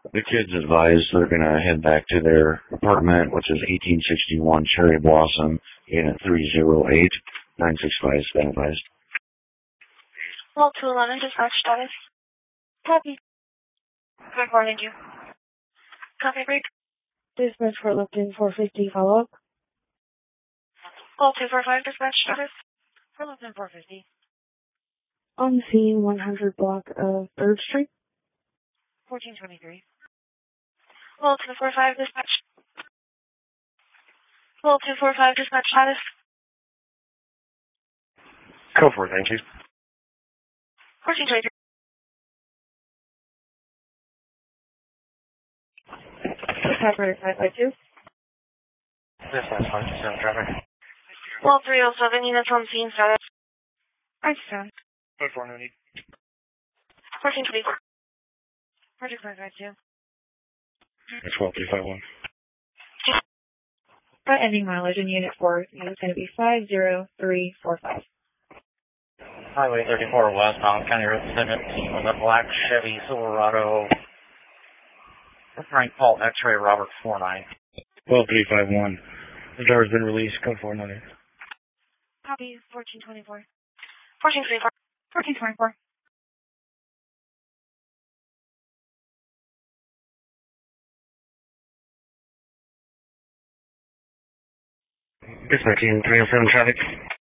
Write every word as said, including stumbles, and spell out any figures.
The kids advised they're going to head back to their apartment, which is eighteen sixty-one Cherry Blossom, unit three oh eight, nine six five, stand advised. Well, two eleven, dispatch status. Copy. Good morning, you. Copy, break. Dispatch for Lipton four fifty, follow up. Well, two four five, dispatch status. For Lipton four fifty. On scene one hundred block of third Street. fourteen twenty-three. Well, two four five, dispatch. Well, two four five, dispatch status. Go for it, thank you. fourteen twenty-three. Operator five five two. Dispatch five two seven traffic. Well, three oh seven, units on scene status. I stand. Go for it, fourteen twenty-four. Project five five two. twelve three five one. That ending mileage in unit four is going to be five zero three four five. Highway thirty-four westbound, County Road seventeen, with a black Chevy Silverado. Frank Paul X-ray Robert four nine. twelve three five one. The driver's been released. Code four nine. Copy, fourteen twenty-four. fourteen twenty-four. fourteen twenty-four. Dispatch team three oh seven traffic.